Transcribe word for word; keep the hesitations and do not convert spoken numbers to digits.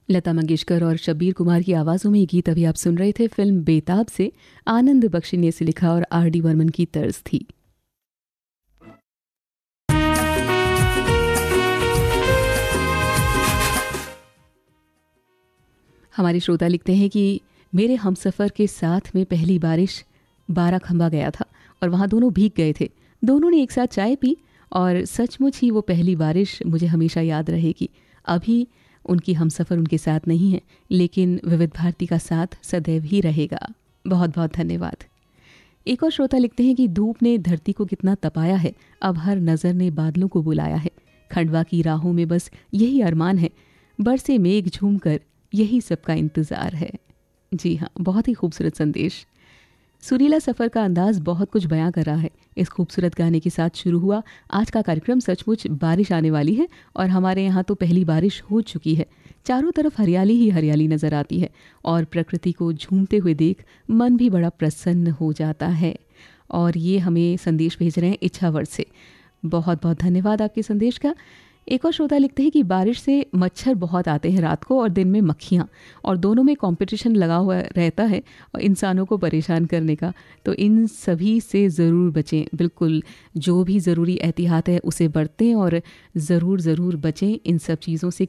लता मंगेशकर और शब्बीर कुमार की आवाज़ों में ये गीत अभी आप सुन रहे थे फिल्म बेताब से। आनंद बख्शी ने इसे लिखा और आर डी बर्मन की तर्ज थी। हमारे श्रोता लिखते हैं कि मेरे हमसफ़र के साथ में पहली बारिश बारा खंबा गया था और वहाँ दोनों भीग गए थे। दोनों ने एक साथ चाय पी और सचमुच ही वो पहली बारिश मुझे हमेशा याद रहेगी। अभी उनकी हमसफ़र उनके साथ नहीं है, लेकिन विविध भारती का साथ सदैव ही रहेगा। बहुत बहुत धन्यवाद। एक और श्रोता लिखते हैं कि धूप ने धरती को कितना तपाया है, अब हर नज़र ने बादलों को बुलाया है। खंडवा की राहों में बस यही अरमान है, बरसे मेघ झूम कर यही सबका इंतज़ार है। जी हाँ, बहुत ही खूबसूरत संदेश। सुरीला सफ़र का अंदाज़ बहुत कुछ बयां कर रहा है। इस खूबसूरत गाने के साथ शुरू हुआ आज का कार्यक्रम। सचमुच बारिश आने वाली है और हमारे यहाँ तो पहली बारिश हो चुकी है। चारों तरफ हरियाली ही हरियाली नज़र आती है और प्रकृति को झूमते हुए देख मन भी बड़ा प्रसन्न हो जाता है। और ये हमें संदेश भेज रहे हैं इच्छावर से। बहुत बहुत धन्यवाद आपके संदेश का। एक और श्रोता लिखते हैं कि बारिश से मच्छर बहुत आते हैं रात को और दिन में मक्खियाँ, और दोनों में कंपटीशन लगा हुआ रहता है और इंसानों को परेशान करने का। तो इन सभी से ज़रूर बचें। बिल्कुल, जो भी ज़रूरी एहतियात है उसे बरतें और ज़रूर ज़रूर बचें इन सब चीज़ों से।